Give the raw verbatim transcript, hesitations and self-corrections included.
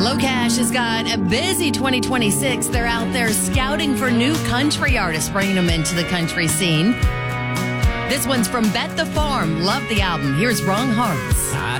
Locash has got a busy twenty twenty-six. They're out there scouting for new country artists, bringing them into the country scene. This one's from Bet the Farm. Love the album. Here's Wrong Hearts.